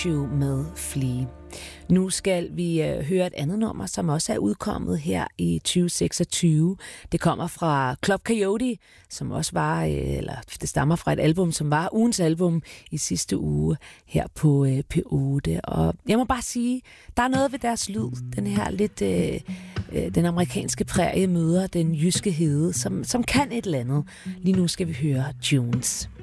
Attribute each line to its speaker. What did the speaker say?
Speaker 1: med Flea. Nu skal vi høre et andet nummer, som også er udkommet her i 2026. Det kommer fra Club Coyote, som også var, eller det stammer fra et album, som var ugens album i sidste uge her på P8. Og jeg må bare sige, der er noget ved deres lyd, den her lidt, den amerikanske prærie møder den jyske hede, som kan et eller andet. Lige nu skal vi høre Tunes.